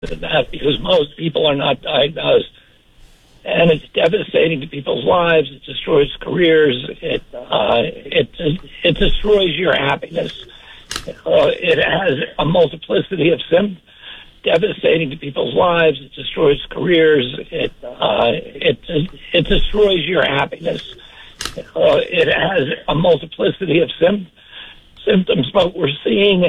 than that because most people are not diagnosed. And it's devastating to people's lives. It destroys careers. It destroys your happiness. It has a multiplicity of symptoms. Devastating to people's lives. It destroys careers. It destroys your happiness. It has a multiplicity of symptoms, but we're seeing